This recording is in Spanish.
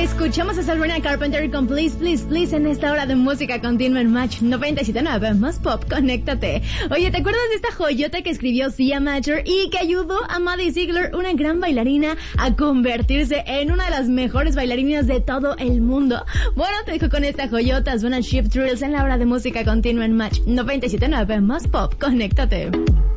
Escuchamos a Sabrina Carpenter con Please, Please, Please en esta hora de música continua en Match 97.9, más pop, conéctate. Oye, ¿te acuerdas de esta joyota que escribió Sia Major y que ayudó a Maddie Ziegler, una gran bailarina, a convertirse en una de las mejores bailarinas de todo el mundo? Bueno, te dejo con esta joyota, suena Shift Thrills en la hora de música continua en Match 97.9, más pop, conéctate.